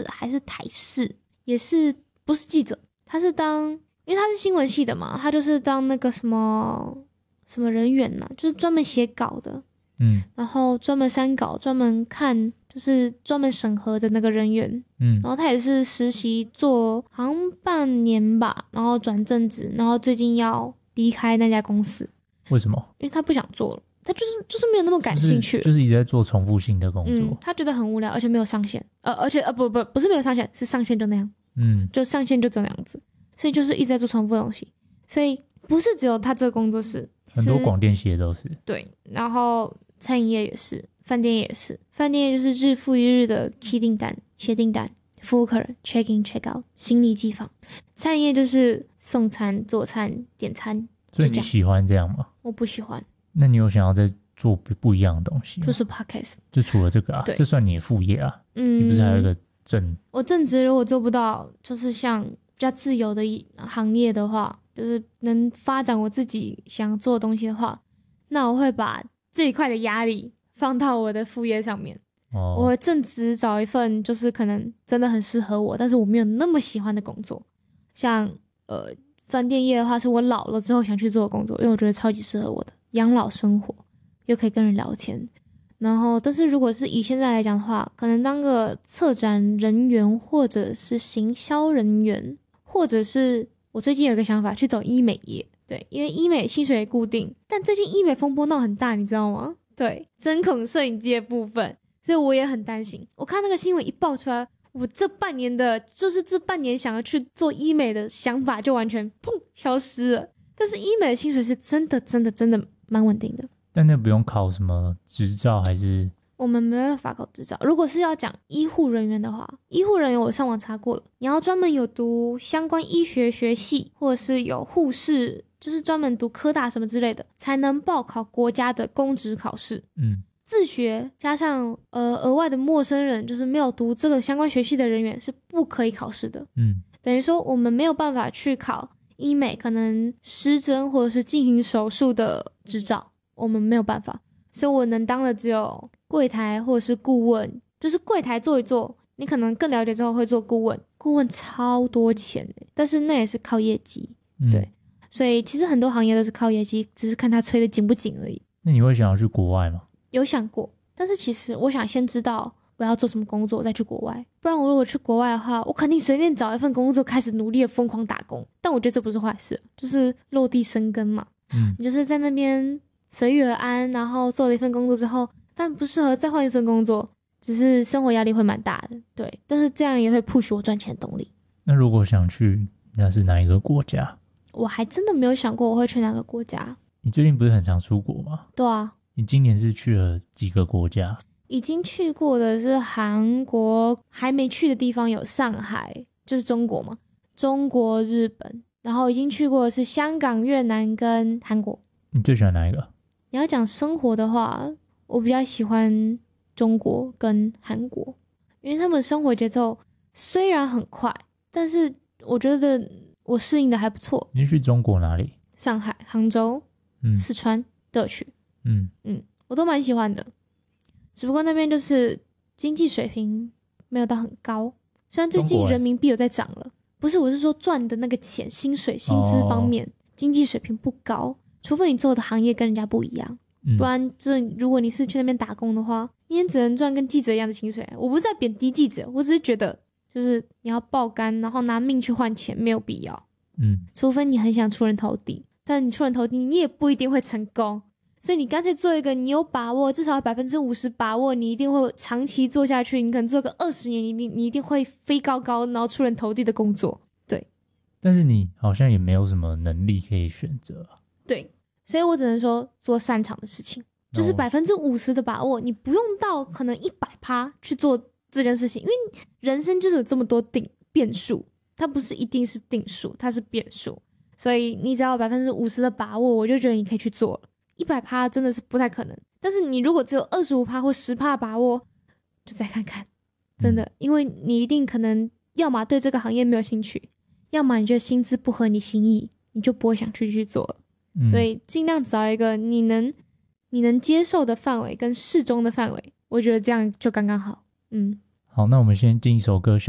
视还是台视，也是不是记者，他是因为他是新闻系的嘛，他就是当那个什么人员呐，就是专门写稿的，然后专门删稿，专门看，就是专门审核的那个人员，然后他也是实习做好像半年吧，然后转正职，然后最近要离开那家公司。 为什么？ 因为他不想做了，他就是没有那么感兴趣， 就是一直在做重复性的工作， 他觉得很无聊，而且没有上限，而且不是没有上限，是上限就那样，就上限就这样子，所以就是一直在做重复的东西，所以不是只有他这个工作室， 很多广电系都是，对， 然后餐饮业也是，饭店也是，饭店业就是日复一日的 key 订单、写订单、服务客人 check in check out、行李寄放，餐饮业就是送餐、做餐、点餐。 所以你喜欢这样吗？ 我不喜欢。 那你有想要再做不一样的东西吗？ 就是 podcast， 就除了这个啊，这算你的副业啊。你不是还有一个我正职如果做不到，就是像比较自由的行业的话，就是能发展我自己想做的东西的话，那我会把这一块的压力放到我的副业上面。我会正职找一份就是可能真的很适合我，但是我没有那么喜欢的工作，像饭店业的话是我老了之后想去做的工作，因为我觉得超级适合我的养老生活，又可以跟人聊天。然后但是如果是以现在来讲的话，可能当个策展人员或者是行销人员，或者是我最近有一个想法去走医美业。对，因为医美薪水也固定，但最近医美风波闹很大，你知道吗？对，针孔摄影机的部分，所以我也很担心。我看那个新闻一爆出来，我这半年想要去做医美的想法就完全砰消失了。但是医美的薪水是真的蛮稳定的。但那不用考什么执照还是？ 我们没办法考执照。如果是要讲医护人员的话，医护人员我上网查过了，你要专门有读相关医学学系，或者是有护士，就是专门读科大什么之类的，才能报考国家的公职考试。自学加上额外的陌生人，就是没有读这个相关学系的人员是不可以考试的。等于说我们没有办法去考医美可能施针或者是进行手术的执照，我们没有办法。所以我能当的只有柜台或者是顾问，就是柜台做一做，你可能更了解之后会做顾问，顾问超多钱但是那也是靠业绩。对，所以其实很多行业都是靠业绩，只是看他吹得紧不紧而已。 那你会想要去国外吗？ 有想过，但是其实我想先知道我要做什么工作再去国外，不然我如果去国外的话，我肯定随便找一份工作开始努力的疯狂打工。但我觉得这不是坏事，就是落地生根嘛。你就是在那边随遇而安，然后做了一份工作之后，但不适合再换一份工作，只是生活压力会蛮大的。对，但是这样也会 push 我赚钱的动力。 那如果想去，那是哪一个国家？ 我还真的没有想过我会去哪个国家。 你最近不是很常出国吗？ 对啊。 你今年是去了几个国家？ 已经去过的是韩国，还没去的地方有上海，就是中国嘛，中国、日本，然后已经去过的是香港、越南跟韩国。 你最喜欢哪一个？ 你要讲生活的话，我比较喜欢中国跟韩国，因为他们生活节奏虽然很快，但是我觉得我适应的还不错。 你去中国哪里？ 上海、杭州、四川都有去。我都蛮喜欢的，只不过那边就是经济水平没有到很高，虽然最近人民币有在涨了，不是，我是说赚的那个钱、薪水、薪资方面，经济水平不高，除非你做的行业跟人家不一样，不然如果你是去那边打工的话，你也只能赚跟记者一样的薪水。我不是在贬低记者，我只是觉得就是你要爆肝，然后拿命去换钱，没有必要。除非你很想出人头地，但你出人头地，你也不一定会成功。所以你干脆做一个你有把握，至少有 50% 把握，你一定会长期做下去，你可能做个20年，你一定会飞高高，然后出人头地的工作。对， 但是你好像也没有什么能力可以选择。 对，所以我只能说做擅长的事情，就是 50% 的把握，你不用到可能 100% 去做这件事情，因为人生就是有这么多变数，它不是一定是定数，它是变数，所以你只要有 50% 的把握，我就觉得你可以去做了。100% 真的是不太可能，但是你如果只有 25% 或 10% 把握，就再看看，真的，因为你一定可能要么对这个行业没有兴趣，要么你觉得薪资不合你心意，你就不会想去做了。所以尽量找一个你能接受的范围跟适中的范围，我觉得这样就刚刚好。好， 那我们先进一首歌休